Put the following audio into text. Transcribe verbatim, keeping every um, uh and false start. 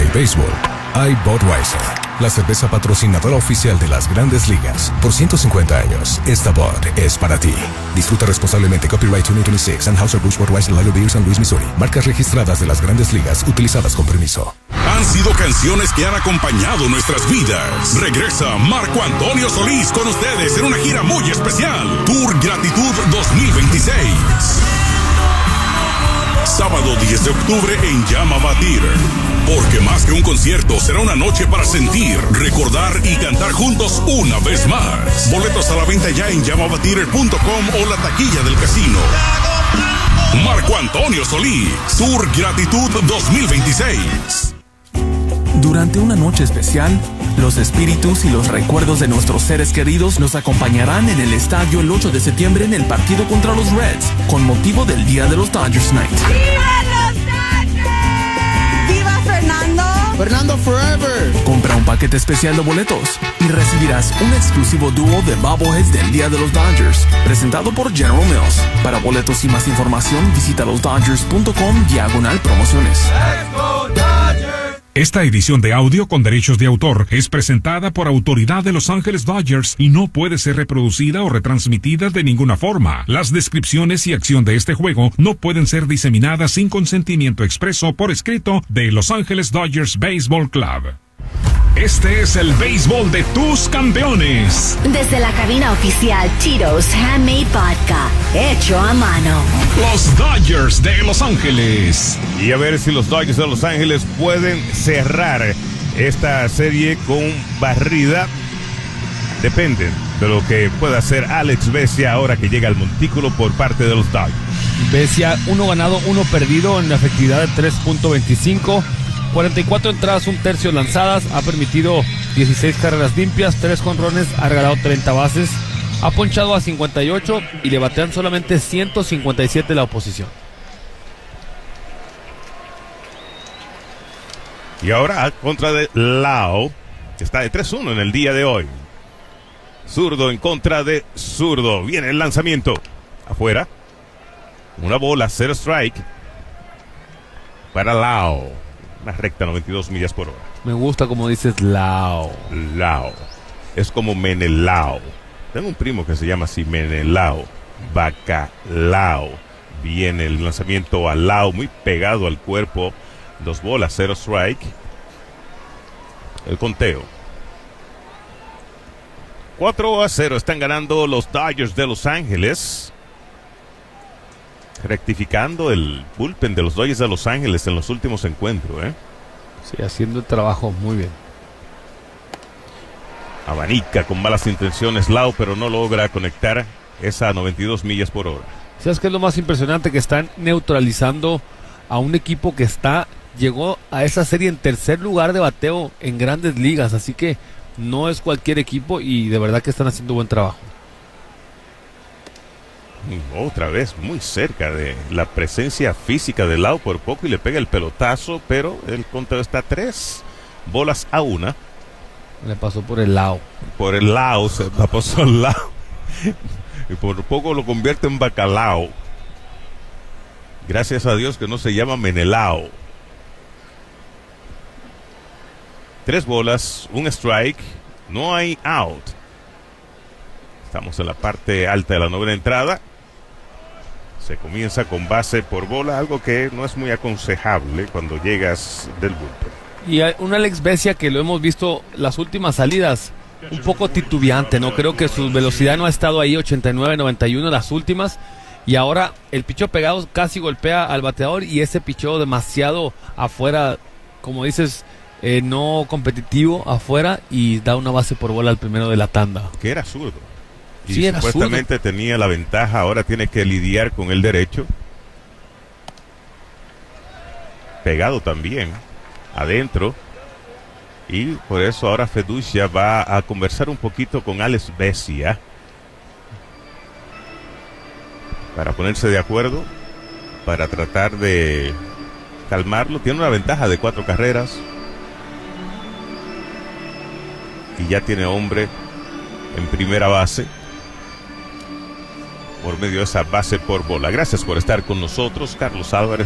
el béisbol, hay Budweiser, la cerveza patrocinadora oficial de las Grandes Ligas. Por ciento cincuenta años, esta Bud es para ti. Disfruta responsablemente. Copyright dos mil veintiséis, Anheuser-Busch Budweiser Lager Beer, San Luis, Missouri. Marcas registradas de las Grandes Ligas, utilizadas con permiso. Han sido canciones que han acompañado nuestras vidas. Regresa Marco Antonio Solís con ustedes en una gira muy especial. Tour Gratitud dos mil veintiséis. Sábado diez de octubre en Yamava Theater. Porque más que un concierto, será una noche para sentir, recordar y cantar juntos una vez más. Boletos a la venta ya en yamava theater punto com o la taquilla del casino. Marco Antonio Solís, Tour Gratitud dos mil veintiséis. Durante una noche especial, los espíritus y los recuerdos de nuestros seres queridos nos acompañarán en el estadio el ocho de septiembre en el partido contra los Reds, con motivo del Día de los Dodgers Night. ¡Viva los Dodgers! ¡Viva Fernando! ¡Fernando Forever! Compra un paquete especial de boletos y recibirás un exclusivo dúo de bobbleheads del Día de los Dodgers, presentado por General Mills. Para boletos y más información, visita los dodgers punto com diagonal promociones. Let's go Dodgers. Esta edición de audio con derechos de autor es presentada por Autoridad de Los Ángeles Dodgers y no puede ser reproducida o retransmitida de ninguna forma. Las descripciones y acción de este juego no pueden ser diseminadas sin consentimiento expreso por escrito de Los Ángeles Dodgers Baseball Club. Este es el béisbol de tus campeones. Desde la cabina oficial Tito's Handmade Vodka, hecho a mano. Los Dodgers de Los Ángeles. Y a ver si los Dodgers de Los Ángeles pueden cerrar esta serie con barrida. Dependen de lo que pueda hacer Alex Vesia ahora que llega al montículo por parte de los Dodgers. Vesia, uno ganado, uno perdido en la efectividad de tres punto veinticinco. cuarenta y cuatro entradas, un tercio lanzadas, ha permitido dieciséis carreras limpias, tres jonrones, ha regalado treinta bases, ha ponchado a cincuenta y ocho y le batean solamente ciento cincuenta y siete la oposición. Y ahora a contra de Lao, que está de tres uno en el día de hoy. Zurdo en contra de zurdo, viene el lanzamiento, afuera, una bola, cero strike para Lao. Una recta, noventa y dos millas por hora. Me gusta como dices Lao. Lao. Es como Menelao. Tengo un primo que se llama así, Menelao. Bacalao. Viene el lanzamiento a Lao, muy pegado al cuerpo. Dos bolas, cero strike. El conteo. cuatro a cero están ganando los Dodgers de Los Ángeles. Rectificando el bullpen de los Dodgers de Los Ángeles en los últimos encuentros, ¿eh? Sí, haciendo el trabajo muy bien. Abanica con malas intenciones Lau, pero no logra conectar esa noventa y dos millas por hora. ¿Sabes qué es lo más impresionante? Que están neutralizando a un equipo que está llegó a esa serie en tercer lugar de bateo en Grandes Ligas, así que no es cualquier equipo y de verdad que están haciendo buen trabajo. Otra vez muy cerca de la presencia física de Lau por poco y le pega el pelotazo, pero el conteo está tres bolas a una. Le pasó por el lado. Por el lado, se la pasó al lado. Y por poco lo convierte en bacalao. Gracias a Dios que no se llama Menelao. Tres bolas, un strike, no hay out. Estamos en la parte alta de la novena entrada. Se comienza con base por bola, algo que no es muy aconsejable cuando llegas del bullpen. Y un Alex Vesia que lo hemos visto las últimas salidas, un poco titubeante, ¿no? Creo que su velocidad no ha estado ahí, ochenta y nueve, noventa y uno las últimas. Y ahora el picheo pegado casi golpea al bateador y ese picheo demasiado afuera, como dices, eh, no competitivo afuera y da una base por bola al primero de la tanda. Que era zurdo. Y sí, era supuestamente zurdo. Tenía la ventaja, ahora tiene que lidiar con el derecho. Pegado también, adentro. Y por eso ahora Feducia va a conversar un poquito con Alex Vesia. Para ponerse de acuerdo, para tratar de calmarlo. Tiene una ventaja de cuatro carreras. Y ya tiene hombre en primera base. Por medio de esa base por bola. Gracias por estar con nosotros, Carlos Álvarez.